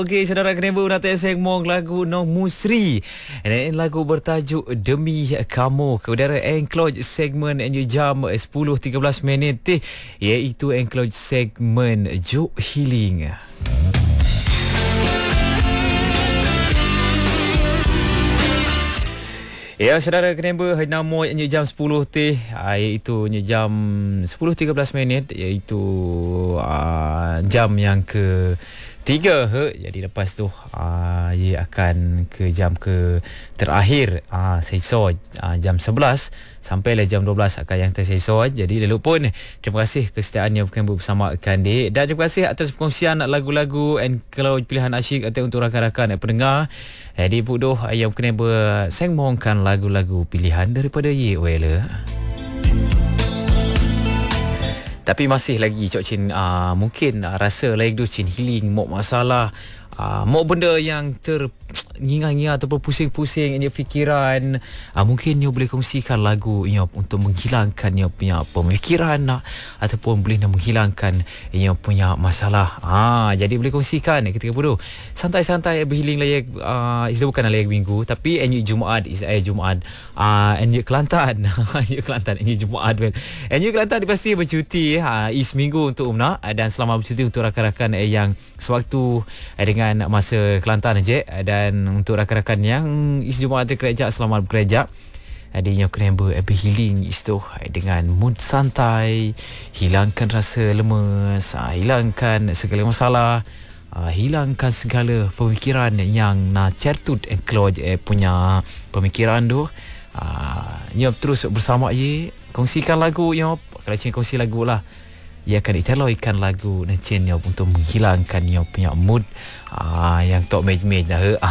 Okey, saudara kena nak segmong lagu Noh Musri. Dan lagu bertajuk Demi Kamu. Keudara enclose segmen jam 10.13 minit iaitu enclose segmen Juk Healing. Ya, saudara kenapa nama jam 10 iaitu jam 10.13 minit iaitu jam yang ke 3 jadi lepas tu ia akan ke jam ke terakhir sesor jam 11 sampailah jam 12 akan yang tersesor. Jadi lalu pun terima kasih kesetiaannya bersama Kandi dan terima kasih atas perkongsian lagu-lagu and kalau pilihan asyik atau untuk rakan-rakan pendengar. Jadi budoh ayam kena bersengmongkan lagu-lagu pilihan daripada Yewela. Tapi masih lagi Cok Chin mungkin rasa lagi tu Chin healing mok masalah mok benda yang ngingat-ngingat ataupun pusing-pusing ini fikiran, mungkin you boleh kongsikan lagu untuk menghilangkan you punya pemikiran ataupun boleh menghilangkan you punya masalah. Jadi boleh kongsikan ketika bodoh santai-santai berhealing layak itu bukan layak minggu tapi any Jumaat is Jumaat any Kelantan any Kelantan any Jumaat any Kelantan pasti bercuti is minggu untuk umna dan selamat bercuti untuk rakan-rakan yang sewaktu dengan masa Kelantan je. Dan untuk rakan-rakan yang is Jumaat kerja selamat bekerja. Adanya kena healing istu dengan mood santai, hilangkan rasa lemas, hilangkan segala masalah, hilangkan segala pemikiran yang nak certut enclose punya pemikiran tu. Nyop terus bersama je kongsikan lagu nyop. Kalau cing kongsi lagu lah, ia akan diteloikan lagu Nencen Nyop untuk menghilangkan Nyop punya mood yang tok mej-mej dah.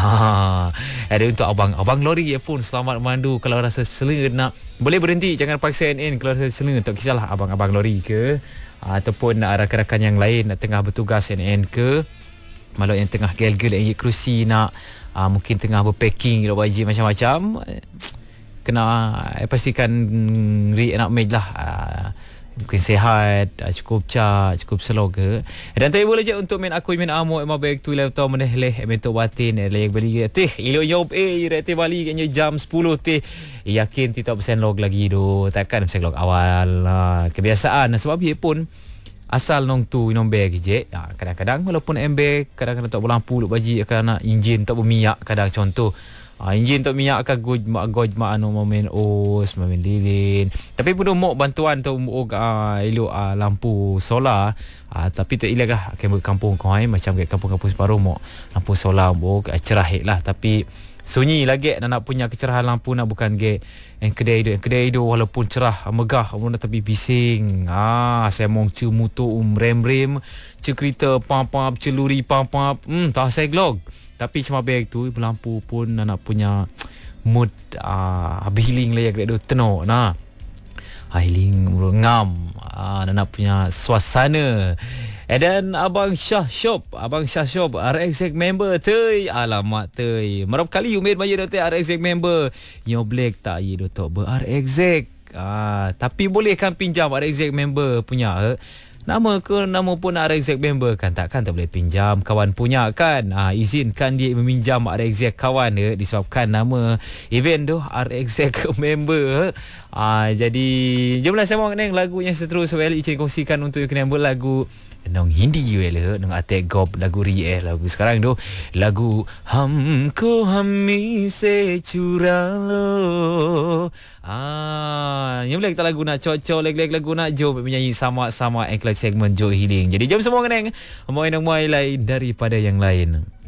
Ada untuk abang lori pun selamat mandu. Kalau rasa selenge nak boleh berhenti, jangan paksa NN. Kalau rasa selenge tak kisahlah abang lori ke ataupun rakan-rakan yang lain nak tengah bertugas NN ke, malah yang tengah gel-gel yang kerusi nak mungkin tengah berpacking baju macam-macam, kena pastikan nak mej lah. Mungkin sihat, cukup cukup selog ke. Dan tak boleh je untuk main aku main amo emang baik tu lah tau meneh mentok batin layak beli teh ilo job rete bali kenya jam 10 yakin tidak persen log lagi do takkan persen log awal kebiasaan sebab dia pun asal nong tu nong bag je kadang-kadang walaupun embek kadang-kadang tak berlampu luk baji kerana enjin tak berminyak kadang contoh enjin tak minyak ke goj mak momen momen lilin tapi pun mau bantuan tu elok lampu solar tapi tu ilah kampung kau macam kat kampung-kampung separuh mau lampu solar cerah lah tapi sunyi lagi nak punya kecerahan lampu nak bukan yang kedai itu walaupun cerah megah tapi bising saya mau mutu rem cerita pam-pam celuri pam-pam tak saya glog. Tapi cuma bag tu lampu pun nak punya mood healing lah ya tu tenok nah. Healing ngam nak punya suasana. Dan Abang Shah Shop RX member tey alamat tey. Merap kali umir bayi tu RX member. Yo black tak ye tu ber RX. Tapi boleh kan pinjam RX member punya nama pun RX member kan tak boleh pinjam kawan punya kan izinkan dia meminjam RX kawan disebabkan nama event tu RX member jadi jomlah sama dengan lagu yang seterusnya Icin kongsikan untuk kena lagu nong Hindi nong atek gop lagu lagu sekarang tu lagu Hamko Hami Se Curalo yang boleh kita lagu nak cocok lagu nak jom menyanyi sama-sama enclave segmen Joe Healing. Jadi jom semua kenang mai lain daripada yang lain.